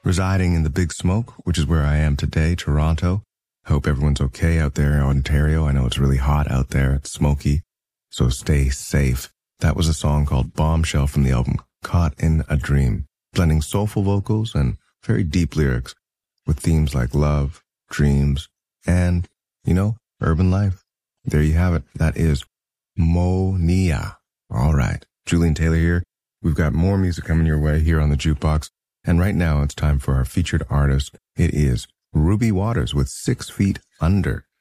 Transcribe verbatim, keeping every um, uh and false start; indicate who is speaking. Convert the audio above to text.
Speaker 1: residing in the Big Smoke, which is where I am today, Toronto. Hope everyone's okay out there in Ontario. I know it's really hot out there. It's smoky, so stay safe. That was a song called Bombshell from the album Caught in a Dream, blending soulful vocals and very deep lyrics with themes like love, dreams, and, you know, urban life. There you have it. That is Monia. All right. Julian Taylor here. We've got more music coming your way here on the Jukebox. And right now it's time for our featured artist. It is Ruby Waters with Six Feet Under.